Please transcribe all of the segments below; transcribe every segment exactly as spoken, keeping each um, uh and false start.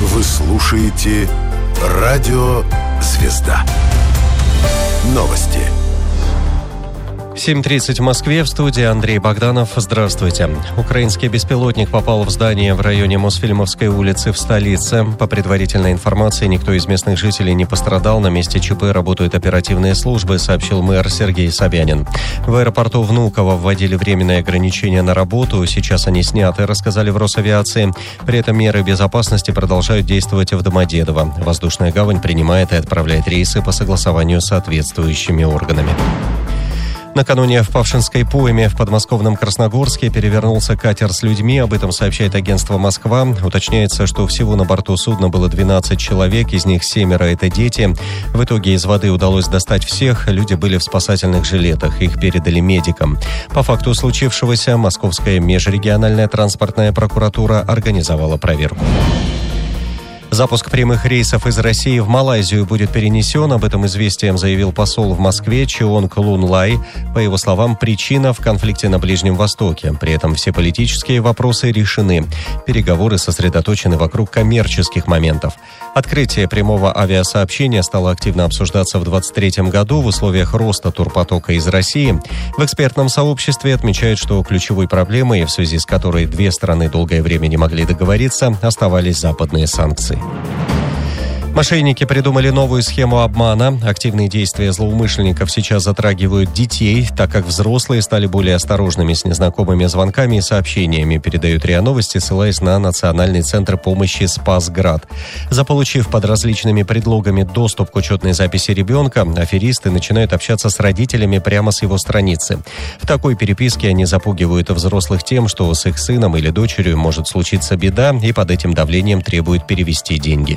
Вы слушаете «Радио Звезда». Новости. семь тридцать в Москве, в студии Андрей Богданов. Здравствуйте. Украинский беспилотник попал в здание в районе Мосфильмовской улицы в столице. По предварительной информации, никто из местных жителей не пострадал. На месте ЧП работают оперативные службы, сообщил мэр Сергей Собянин. В аэропорту Внуково вводили временные ограничения на работу. Сейчас они сняты, рассказали в Росавиации. При этом меры безопасности продолжают действовать в Домодедово. Воздушная гавань принимает и отправляет рейсы по согласованию с соответствующими органами. Накануне в Павшинской пойме в подмосковном Красногорске перевернулся катер с людьми. Об этом сообщает агентство «Москва». Уточняется, что всего на борту судна было двенадцать человек, из них семеро – это дети. В итоге из воды удалось достать всех. Люди были в спасательных жилетах. Их передали медикам. По факту случившегося Московская межрегиональная транспортная прокуратура организовала проверку. Запуск прямых рейсов из России в Малайзию будет перенесен. Об этом известием заявил посол в Москве Чионг Лун Лай. По его словам, причина в конфликте на Ближнем Востоке. При этом все политические вопросы решены. Переговоры сосредоточены вокруг коммерческих моментов. Открытие прямого авиасообщения стало активно обсуждаться в двадцать третьем году в условиях роста турпотока из России. В экспертном сообществе отмечают, что ключевой проблемой, в связи с которой две страны долгое время не могли договориться, оставались западные санкции. Мошенники придумали новую схему обмана. Активные действия злоумышленников сейчас затрагивают детей, так как взрослые стали более осторожными с незнакомыми звонками и сообщениями, передают РИА Новости, ссылаясь на Национальный центр помощи «Спасград». Заполучив под различными предлогами доступ к учетной записи ребенка, аферисты начинают общаться с родителями прямо с его страницы. В такой переписке они запугивают взрослых тем, что с их сыном или дочерью может случиться беда, и под этим давлением требуют перевести деньги.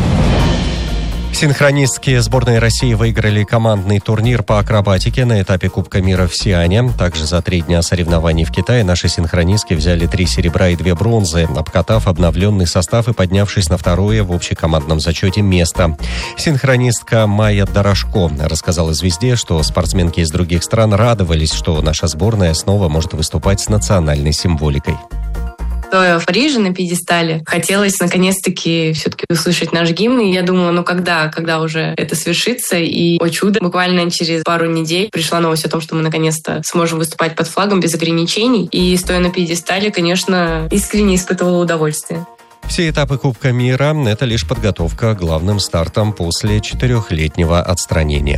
Синхронистки сборной России выиграли командный турнир по акробатике на этапе Кубка мира в Сиане. Также за три дня соревнований в Китае наши синхронистки взяли три серебра и две бронзы, обкатав обновленный состав и поднявшись на второе в общекомандном зачете место. Синхронистка Майя Дорошко рассказала «Звезде», что спортсменки из других стран радовались, что наша сборная снова может выступать с национальной символикой. Стоя в Париже на пьедестале, хотелось наконец-таки все-таки услышать наш гимн. И я думала, ну когда, когда уже это свершится? И, о чудо, буквально через пару недель пришла новость о том, что мы наконец-то сможем выступать под флагом без ограничений. И стоя на пьедестале, конечно, искренне испытывала удовольствие. Все этапы Кубка мира – это лишь подготовка к главным стартам после четырехлетнего отстранения.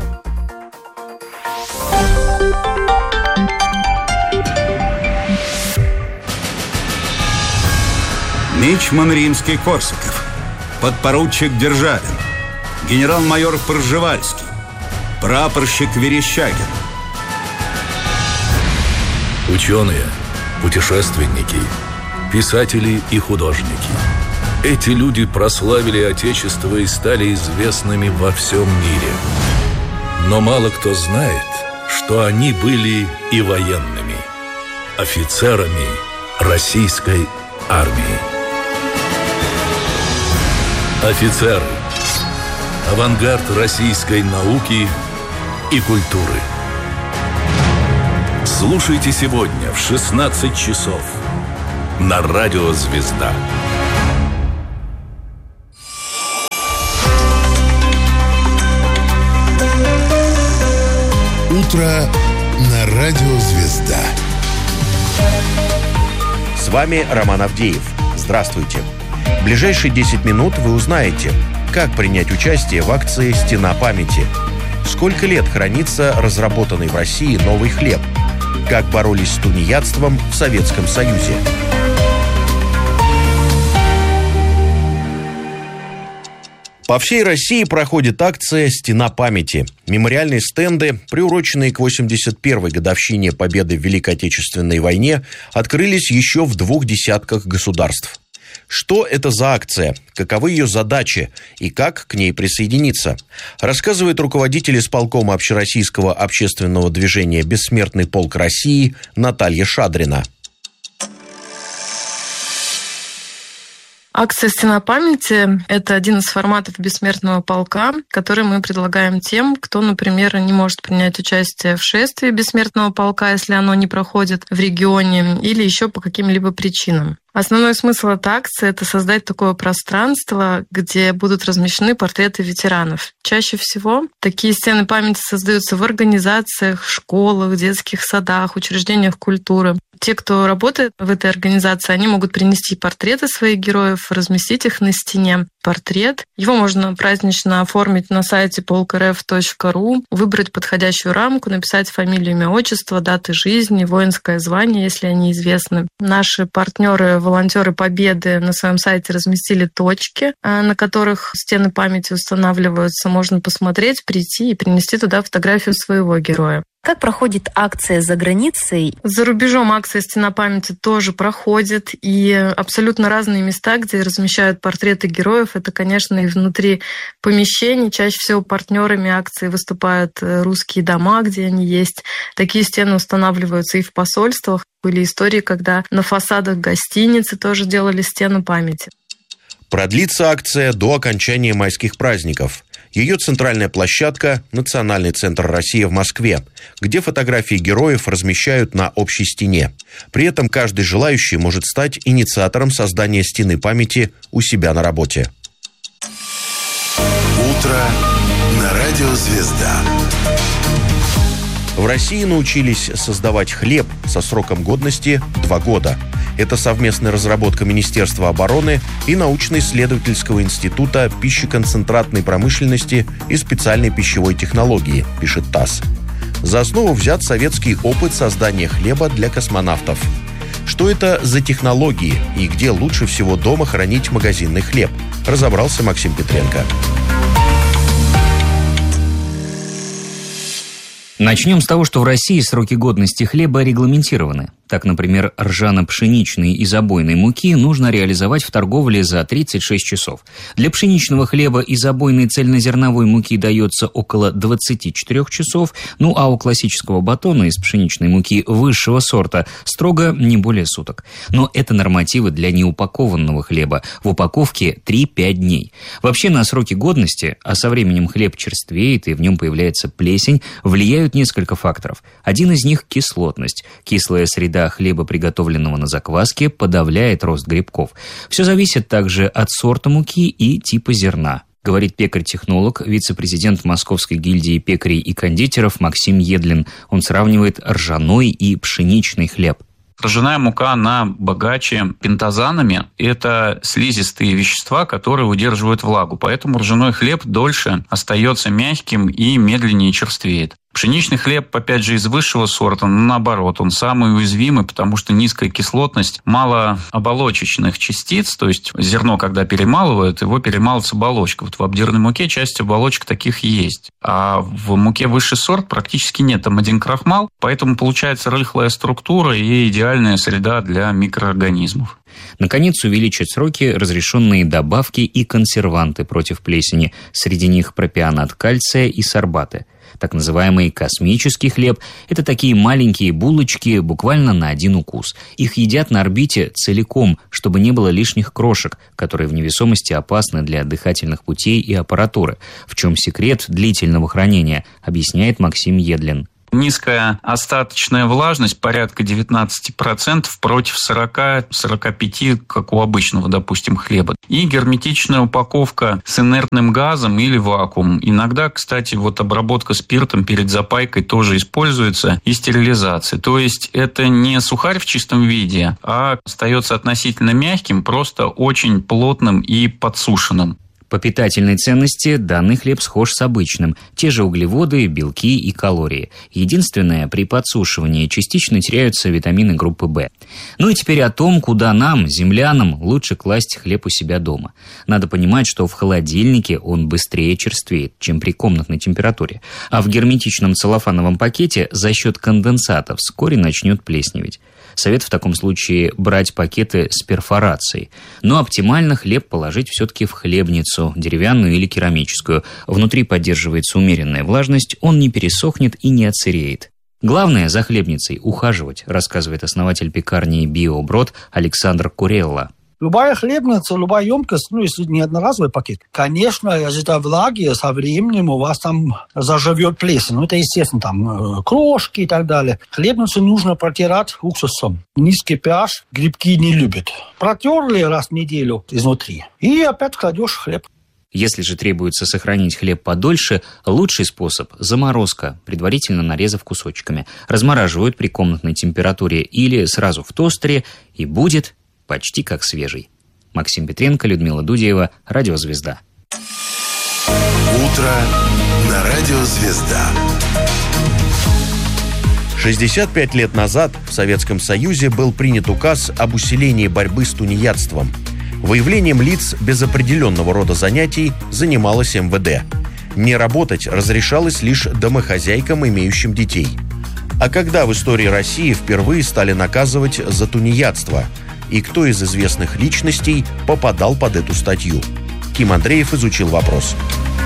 Мичман Римский-Корсаков, подпоручик Державин, генерал-майор Пржевальский, прапорщик Верещагин. Ученые, путешественники, писатели и художники. Эти люди прославили Отечество и стали известными во всем мире. Но мало кто знает, что они были и военными, офицерами российской армии. Офицеры. Авангард российской науки и культуры. Слушайте сегодня в шестнадцать часов на радио «Звезда». Утро на радио «Звезда». С вами Роман Авдеев. Здравствуйте. В ближайшие десять минут вы узнаете, как принять участие в акции «Стена памяти», сколько лет хранится разработанный в России новый хлеб, как боролись с тунеядством в Советском Союзе. По всей России проходит акция «Стена памяти». Мемориальные стенды, приуроченные к восемьдесят первой годовщине победы в Великой Отечественной войне, открылись еще в двух десятках государств. Что это за акция, каковы ее задачи и как к ней присоединиться, рассказывает руководитель исполкома Общероссийского общественного движения «Бессмертный полк России» Наталья Шадрина. Акция «Стена памяти» — это один из форматов бессмертного полка, который мы предлагаем тем, кто, например, не может принять участие в шествии бессмертного полка, если оно не проходит в регионе, или еще по каким-либо причинам. Основной смысл этой акции — это создать такое пространство, где будут размещены портреты ветеранов. Чаще всего такие стены памяти создаются в организациях, школах, детских садах, учреждениях культуры. Те, кто работает в этой организации, они могут принести портреты своих героев, разместить их на стене. Портрет. Его можно празднично оформить на сайте полк эр эф точка ру, выбрать подходящую рамку, написать фамилию, имя, отчество, даты жизни, воинское звание, если они известны. Наши партнеры, волонтеры Победы на своем сайте разместили точки, на которых стены памяти устанавливаются. Можно посмотреть, прийти и принести туда фотографию своего героя. Как проходит акция за границей? За рубежом акция «Стена памяти» тоже проходит, и абсолютно разные места, где размещают портреты героев. Это, конечно, и внутри помещений. Чаще всего партнерами акции выступают русские дома, где они есть. Такие стены устанавливаются и в посольствах. Были истории, когда на фасадах гостиницы тоже делали стену памяти. Продлится акция до окончания майских праздников. Ее центральная площадка – Национальный центр России в Москве, где фотографии героев размещают на общей стене. При этом каждый желающий может стать инициатором создания стены памяти у себя на работе. Утро на радио «Звезда». В России научились создавать хлеб со сроком годности два года. Это совместная разработка Министерства обороны и научно-исследовательского института пищеконцентратной промышленности и специальной пищевой технологии, пишет ТАСС. За основу взят советский опыт создания хлеба для космонавтов. Что это за технологии и где лучше всего дома хранить магазинный хлеб, разобрался Максим Петренко. Начнем с того, что в России сроки годности хлеба регламентированы. Так, например, ржано-пшеничной и забойной муки нужно реализовать в торговле за тридцать шесть часов. Для пшеничного хлеба и забойной цельнозерновой муки дается около двадцать четыре часов, ну а у классического батона из пшеничной муки высшего сорта строго не более суток. Но это нормативы для неупакованного хлеба. В упаковке три-пять дней. Вообще на сроки годности, а со временем хлеб черствеет и в нем появляется плесень, влияют несколько факторов. Один из них – кислотность. Кислая среда хлеба, приготовленного на закваске, подавляет рост грибков. Все зависит также от сорта муки и типа зерна, говорит пекарь-технолог, вице-президент Московской гильдии пекарей и кондитеров Максим Едлин. Он сравнивает ржаной и пшеничный хлеб. Ржаная мука, она богаче пентазанами. Это слизистые вещества, которые удерживают влагу. Поэтому ржаной хлеб дольше остается мягким и медленнее черствеет. Пшеничный хлеб, опять же, из высшего сорта, но наоборот, он самый уязвимый, потому что низкая кислотность, мало оболочечных частиц, то есть зерно, когда перемалывают, его перемалывается оболочка. Вот в обдирной муке часть оболочек таких есть. А в муке высший сорт практически нет, там один крахмал, поэтому получается рыхлая структура и идеальная среда для микроорганизмов. Наконец, увеличат сроки разрешенные добавки и консерванты против плесени. Среди них пропионат кальция и сорбаты. Так называемый космический хлеб – это такие маленькие булочки буквально на один укус. Их едят на орбите целиком, чтобы не было лишних крошек, которые в невесомости опасны для дыхательных путей и аппаратуры. В чем секрет длительного хранения, объясняет Максим Едлин. Низкая остаточная влажность, порядка девятнадцать процентов против сорок-сорок пять процентов, как у обычного, допустим, хлеба. И герметичная упаковка с инертным газом или вакуум. Иногда, кстати, вот обработка спиртом перед запайкой тоже используется, и стерилизация. То есть это не сухарь в чистом виде, а остается относительно мягким, просто очень плотным и подсушенным. По питательной ценности данный хлеб схож с обычным. Те же углеводы, белки и калории. Единственное, при подсушивании частично теряются витамины группы В. Ну и теперь о том, куда нам, землянам, лучше класть хлеб у себя дома. Надо понимать, что в холодильнике он быстрее черствеет, чем при комнатной температуре. А в герметичном целлофановом пакете за счет конденсата вскоре начнет плесневеть. Совет в таком случае брать пакеты с перфорацией. Но оптимально хлеб положить все-таки в хлебницу, деревянную или керамическую. Внутри поддерживается умеренная влажность, он не пересохнет и не отсыреет. Главное за хлебницей ухаживать, рассказывает основатель пекарни «Биоброд» Александр Курелла. Любая хлебница, любая емкость, ну, если не одноразовый пакет, конечно, из-за влаги со временем у вас там заживет плесень. Ну, это, естественно, там крошки и так далее. Хлебницу нужно протирать уксусом. Низкий pH грибки не любят. Протерли раз в неделю изнутри, и опять кладешь хлеб. Если же требуется сохранить хлеб подольше, лучший способ – заморозка, предварительно нарезав кусочками. Размораживают при комнатной температуре или сразу в тостере, и будет почти как свежий. Максим Петренко, Людмила Дудеева, Радио Звезда. Утро на Радио Звезда. шестьдесят пять лет назад в Советском Союзе был принят указ об усилении борьбы с тунеядством. Выявлением лиц без определенного рода занятий занималось эм вэ дэ. Не работать разрешалось лишь домохозяйкам, имеющим детей. А когда в истории России впервые стали наказывать за тунеядство? И кто из известных личностей попадал под эту статью? Ким Андреев изучил вопрос.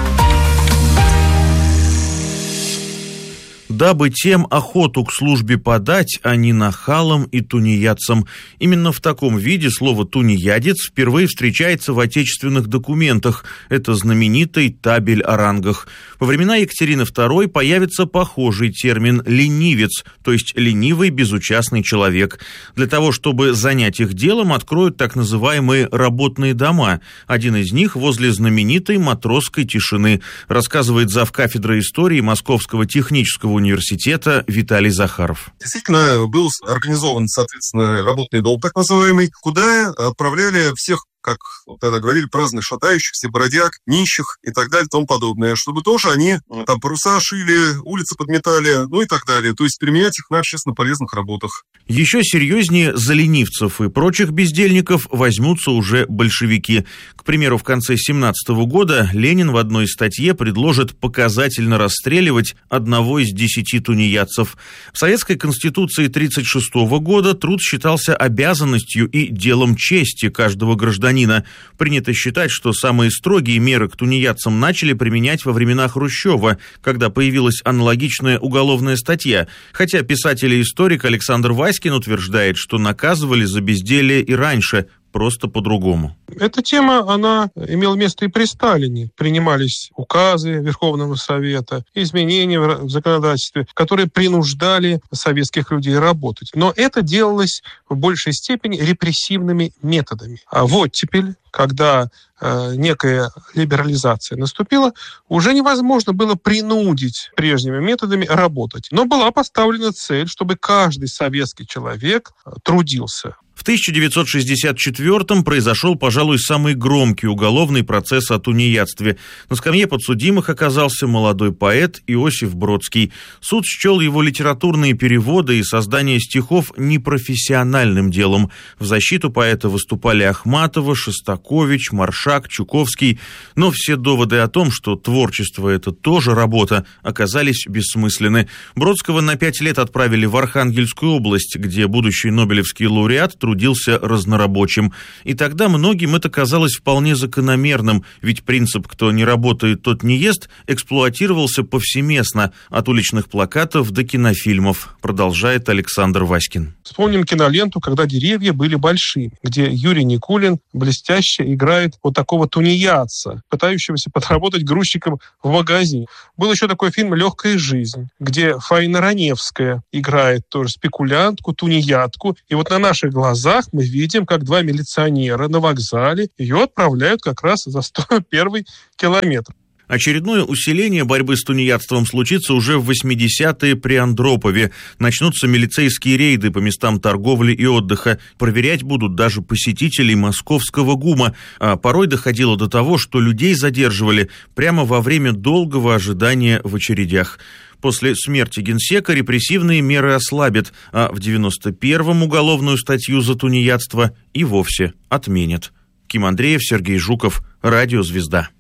Дабы тем охоту к службе подать, а не нахалам и тунеядцам. Именно в таком виде слово «тунеядец» впервые встречается в отечественных документах. Это знаменитый табель о рангах. Во времена Екатерины второй появится похожий термин «ленивец», то есть ленивый, безучастный человек. Для того, чтобы занять их делом, откроют так называемые работные дома. Один из них возле знаменитой Матросской тишины, рассказывает завкафедры истории Московского технического университета университета Виталий Захаров. Действительно, был организован, соответственно, работный дом, так называемый, куда отправляли всех, как тогда говорили, праздных шатающихся, бродяг, нищих и так далее и тому подобное, чтобы тоже они там паруса шили, улицы подметали, ну и так далее. То есть применять их на общественно полезных работах. Еще серьезнее за ленивцев и прочих бездельников возьмутся уже большевики. К примеру, в конце семнадцатого года Ленин в одной статье предложит показательно расстреливать одного из десяти тунеядцев. В Советской Конституции тридцать шестого года труд считался обязанностью и делом чести каждого гражданина. Принято считать, что самые строгие меры к тунеядцам начали применять во времена Хрущева, когда появилась аналогичная уголовная статья, хотя писатель и историк Александр Васькин утверждает, что наказывали за безделие и раньше, просто по-другому. Эта тема, она имела место и при Сталине. Принимались указы Верховного Совета, изменения в законодательстве, которые принуждали советских людей работать. Но это делалось в большей степени репрессивными методами. А в оттепель, когда э, некая либерализация наступила, уже невозможно было принудить прежними методами работать. Но была поставлена цель, чтобы каждый советский человек трудился. В тысяча девятьсот шестьдесят четвёртом произошел, пожалуй, самый громкий уголовный процесс о тунеядстве. На скамье подсудимых оказался молодой поэт Иосиф Бродский. Суд счел его литературные переводы и создание стихов непрофессиональным делом. В защиту поэта выступали Ахматова, Шостакович, Маршак, Чуковский. Но все доводы о том, что творчество – это тоже работа, оказались бессмысленны. Бродского на пять лет отправили в Архангельскую область, где будущий нобелевский лауреат трудился разнорабочим. И тогда многим это казалось вполне закономерным, ведь принцип «кто не работает, тот не ест» эксплуатировался повсеместно, от уличных плакатов до кинофильмов, продолжает Александр Васькин. Вспомним киноленту «Когда деревья были большими», где Юрий Никулин блестяще играет вот такого тунеядца, пытающегося подработать грузчиком в магазине. Был еще такой фильм «Легкая жизнь», где Фаина Раневская играет тоже спекулянтку, тунеядку. И вот на наших глазах мы видим, как два милиционера на вокзале ее отправляют как раз за сто первый километр. Очередное усиление борьбы с тунеядством случится уже в восьмидесятые при Андропове. Начнутся милицейские рейды по местам торговли и отдыха. Проверять будут даже посетителей московского ГУМа. А порой доходило до того, что людей задерживали прямо во время долгого ожидания в очередях. После смерти генсека репрессивные меры ослабят, а в девяносто первом уголовную статью за тунеядство и вовсе отменят. Ким Андреев, Сергей Жуков, Радио Звезда.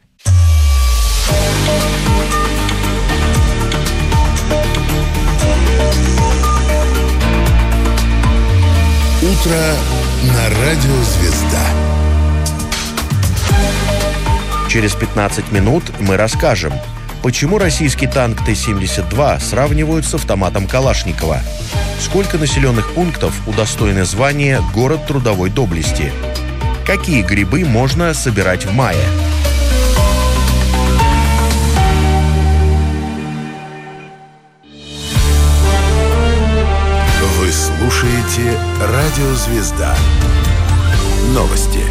Утро на Радио Звезда. Через пятнадцать минут мы расскажем, почему российский танк Т семьдесят два сравнивают с автоматом Калашникова, сколько населенных пунктов удостоены звания «Город трудовой доблести», Какие грибы можно собирать в мае? Вы слушаете «Радио Звезда». Новости.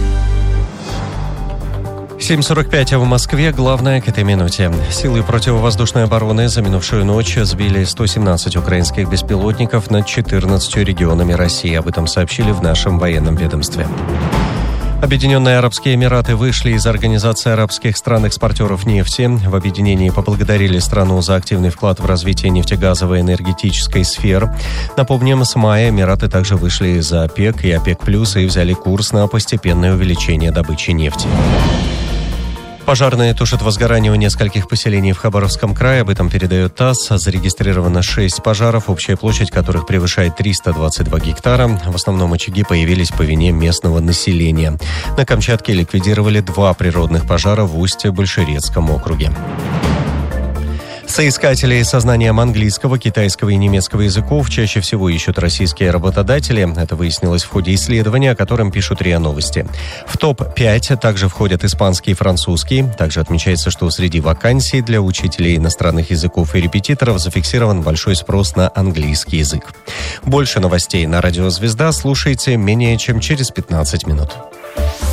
семь сорок пять в Москве. Главное к этой минуте. Силы противовоздушной обороны за минувшую ночь сбили сто семнадцать украинских беспилотников над четырнадцатью регионами России. Об этом сообщили в нашем военном ведомстве. Объединенные Арабские Эмираты вышли из Организации арабских стран-экспортеров нефти. В объединении поблагодарили страну за активный вклад в развитие нефтегазовой и энергетической сфер. Напомним, с мая Эмираты также вышли из ОПЕК и ОПЕК+, и взяли курс на постепенное увеличение добычи нефти. Пожарные тушат возгорание у нескольких поселений в Хабаровском крае. Об этом передает ТАСС. Зарегистрировано шесть пожаров, общая площадь которых превышает триста двадцать два гектара. В основном очаги появились по вине местного населения. На Камчатке ликвидировали два природных пожара в Усть-Большерецком округе. Соискателей со знанием английского, китайского и немецкого языков чаще всего ищут российские работодатели. Это выяснилось в ходе исследования, о котором пишут РИА Новости. В топ пять также входят испанский и французский. Также отмечается, что среди вакансий для учителей иностранных языков и репетиторов зафиксирован большой спрос на английский язык. Больше новостей на «Радио Звезда» слушайте менее чем через пятнадцать минут.